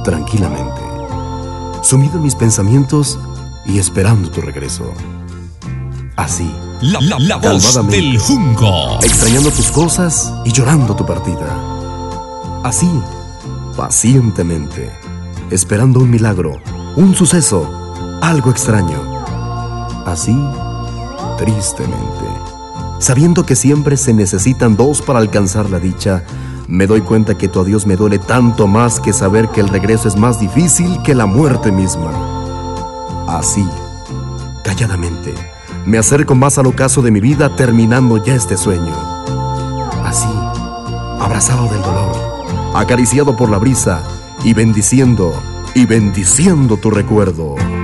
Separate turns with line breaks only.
tranquilamente, sumido en mis pensamientos y esperando tu regreso. Así,
La voz
calmadamente,
del Junco.
extrañando tus cosas y llorando tu partida. Así, pacientemente, esperando un milagro, un suceso, algo extraño. Así, tristemente, sabiendo que siempre se necesitan dos para alcanzar la dicha, me doy cuenta que tu adiós me duele tanto más que saber que el regreso es más difícil que la muerte misma. Así, calladamente, me acerco más al ocaso de mi vida, terminando ya este sueño. Así, abrazado del dolor, acariciado por la brisa y bendiciendo tu recuerdo.